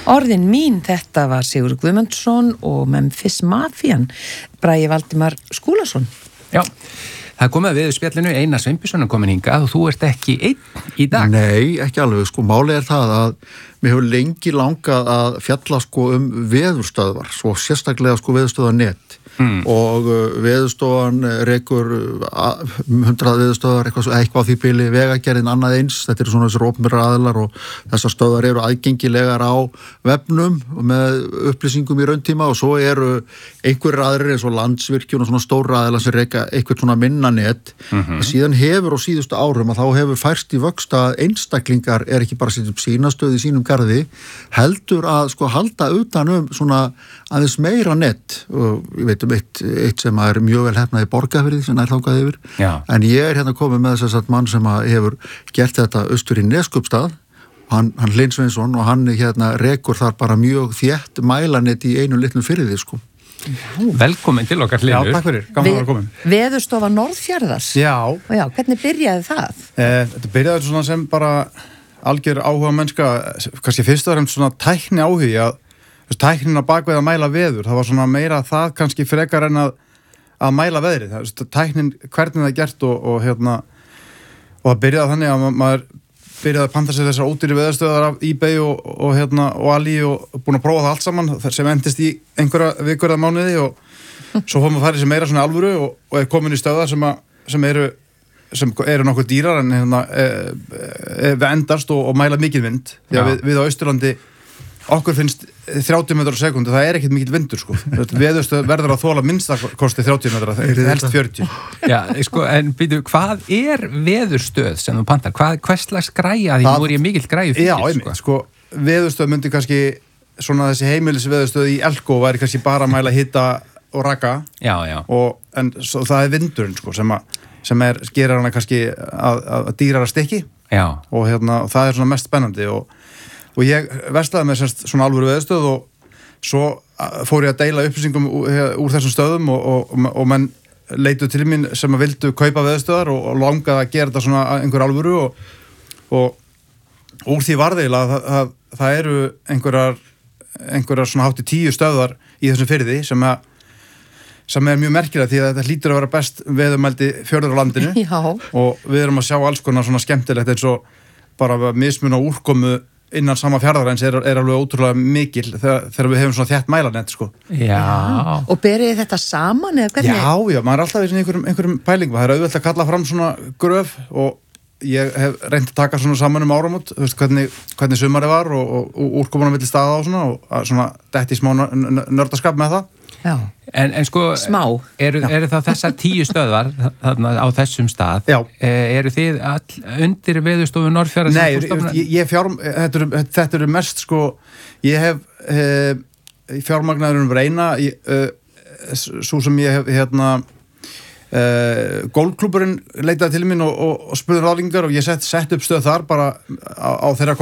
Orðin mín, þetta var Sigurður Guðmundsson og Memphis Mafian, Bragi Valdimar Skúlason. Já, það komið við spjallinu, Einar Sveinbjörnsson komin hingað og þú ert ekki einn í dag. Nei, ekki alveg, málið það að mér hefur lengi langað að fjalla veðurstöðvar, svo sérstaklega veðurstöðarnet. Og veðurstofan rekur 100 veðurstöðvar, eitthvað því bili, Vegagerðin annað eins, þetta eru svona þessar opinberu aðilar og þessar stöðvar eru aðgengilegar á vefnum með upplýsingum í rauntíma og svo eru einhverjir aðrir eins og Landsvirkjun og svona stóra aðilar sem reka eitthvað svona minna net. Síðan hefur á síðustu árum að þá hefur færst í vöxt að einstaklingar ekki bara setja upp sínastöð í sínum garði, heldur að halda utan svona aðeins meira net og ég veit eitt sem er mjög vel hefnað í Borgarfirði sem þangað yfir. Já. En ég er komið með þess að mann sem hefur gert þetta austur í Neskupstað, hann Hlyn Sveinsson og hann rekur þar bara mjög þétt mælanett í einu litlum firði Velkomin til okkar Hlynur. Já, takk fyrir, gaman að vera komin. Veðurstofa Norðfjarðars. Já. Já, hvernig byrjaði það? Þetta byrjaði svona sem bara algjör áhuga mennska, kannski fyrst og fremst svona tækni áhugi að tæknin að bakveð að mæla veður, það var svona meira það kannski frekar en að mæla veðrið, tæknin hvernig það er gert og það byrjaði þannig að maður byrjaði að panta sér þessar ódýru veðurstöðar af eBay og Ali og búin að prófa það allt saman sem endist í einhverja vikur eða mánuði og svo fór maður að fara í sem meira svona alvöru og er komin í stöðar sem eru nokkuð dýrar en við endast og mæla mikið vind því að við á Austurlandi okkur finnst 30 metrar á sekundu, það er ekkert mikill vindur veðurstöð verður að þola minnstakosti 30 metrar, það er helst 40. Já, en býtu, hvað er veðurstöð sem þú pantar? Hvers slags græja? Því nú er ég mikill græju fyrir. Já, einmitt, veðurstöð myndi kannski svona þessi heimilisveðurstöð í Elko væri kannski bara að mæla hita og raka. Já. En það er vindurinn sem gerir hana kannski að dýrara stikki. Já. Og það er svona mest spennandi og ég verslaði með svona alvöru veðurstöð og svo fór ég að deila upplýsingum úr þessum stöðum og menn leituðu til mín sem vildu kaupa veðurstöðar og langaði að gera þetta svona einhver alvöru og úr því varðeilega að það eru einhverjar svona hátt í 10 stöðar í þessum firði sem er mjög merkilegt því að þetta hlýtur að vera best veðurmældi fjörður á landinu. Já. Og við erum að sjá alls konar svona skemmtilegt eins og bara mismun á úrkomu innan sama fjarðarins er alveg ótrúlega mikil þegar við hefum svona þétt mælanett Já. Og berið þetta saman eða hvernig? Já, maður er alltaf í einhverjum pælingum, það er auðvelt að kalla fram svona gröf og ég hef reynt að taka svona saman áramót, hvernig sumarið var og úrkomuna milli staða og svona detti smá nördaskap með það. Já. En smá. Eru það þessar 10 stöðvar þarna á þessum stað? Já. Eru þið undir veðurstofu Norðfjarðar? Nei, þetta eru mest ég hef fjármagnaður reyna svo sem ég hef golfklúburinn leitaði til mín og spurði ráðningar og ég sett upp stöð þar bara á þeirra